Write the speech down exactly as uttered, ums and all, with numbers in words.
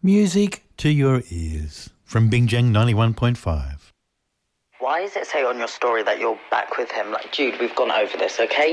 Music to your ears from Bingjang ninety-one point five. Why does it say on your story that you're back with him? Like, Jude, we've gone over this, okay?